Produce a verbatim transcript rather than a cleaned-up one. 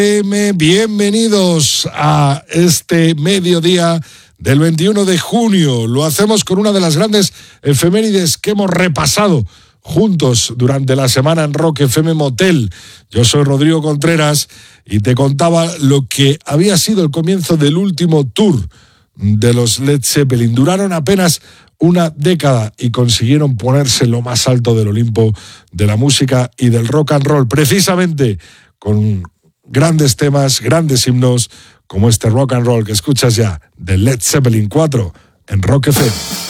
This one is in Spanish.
Bienvenidos a este mediodía del veintiuno de junio. Lo hacemos con una de las grandes efemérides que hemos repasado juntos durante la semana en Rock F M Motel. Yo soy Rodrigo Contreras y te contaba lo que había sido el comienzo del último tour de los Led Zeppelin. Duraron apenas una década y consiguieron ponerse lo más alto del Olimpo de la música y del rock and roll, precisamente con grandes temas, grandes himnos como este rock and roll que escuchas ya de Led Zeppelin cuatro en Rock F M.